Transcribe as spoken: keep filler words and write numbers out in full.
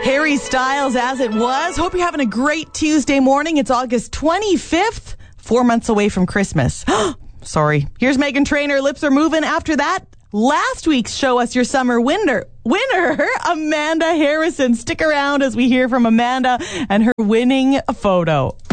Harry Styles, As It Was. Hope you're having a great Tuesday morning. It's August twenty-fifth, four months away from Christmas. Sorry. Here's Meghan Trainor, Lips Are Moving. After that, last week's Show Us Your Summer winner, winner, Amanda Harrison. Stick around as we hear from Amanda and her winning photo.